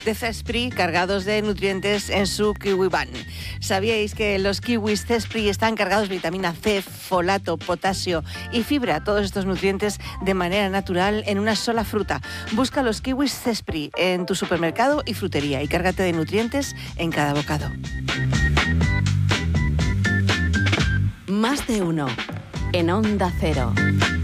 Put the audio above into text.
de Zespri cargados de nutrientes en su Kiwi Van. ¿Sabíais que los kiwis Zespri están cargados de vitamina C, folato, potasio y fibra, todos estos nutrientes de manera natural en una sola fruta? Busca los kiwis Zespri en tu supermercado y frutería y cárgate de nutrientes en cada bocado. Más de uno en Onda Cero.